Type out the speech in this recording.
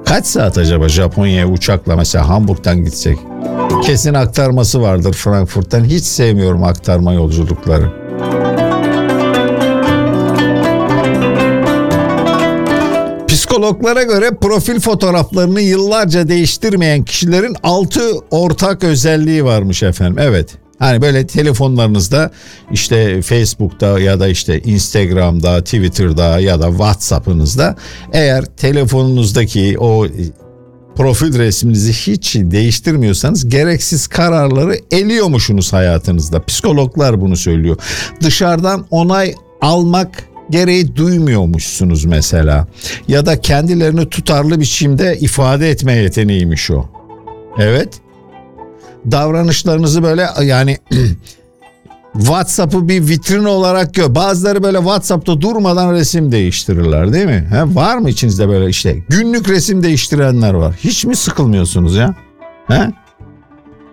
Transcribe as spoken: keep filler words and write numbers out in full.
Kaç saat acaba Japonya'ya uçakla mesela Hamburg'dan gitsek? Kesin aktarması vardır Frankfurt'tan. Hiç sevmiyorum aktarma yolculukları. Psikologlara göre profil fotoğraflarını yıllarca değiştirmeyen kişilerin altı ortak özelliği varmış efendim. Evet. Hani böyle telefonlarınızda işte Facebook'ta ya da işte Instagram'da, Twitter'da ya da WhatsApp'ınızda eğer telefonunuzdaki o profil resminizi hiç değiştirmiyorsanız gereksiz kararları eliyormuşsunuz hayatınızda. Psikologlar bunu söylüyor. Dışarıdan onay almak gereği duymuyormuşsunuz mesela. Ya da kendilerini tutarlı biçimde ifade etme yeteneğiymiş o. Evet. Davranışlarınızı böyle yani WhatsApp'ı bir vitrin olarak gör. Bazıları böyle WhatsApp'ta durmadan resim değiştirirler değil mi? He, var mı içinizde böyle işte günlük resim değiştirenler var. Hiç mi sıkılmıyorsunuz ya? He?